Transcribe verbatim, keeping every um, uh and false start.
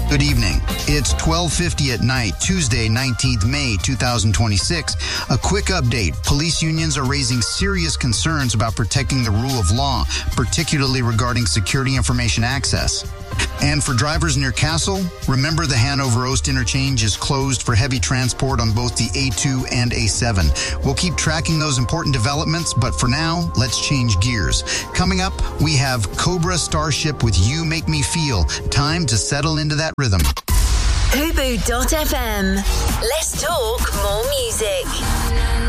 Good evening. It's twelve fifty at night, Tuesday, nineteenth of May, two thousand twenty-six. A quick update. Police unions are raising serious concerns about protecting the rule of law, particularly regarding security information access. And for drivers near Castle, remember the Hanover Oast interchange is closed for heavy transport on both the A two and A seven. We'll keep tracking those important developments, but for now, let's change gears. Coming up, we have Cobra Starship with You Make Me Feel. Time to settle into that rhythm. Hubu dot f m. Let's talk more music.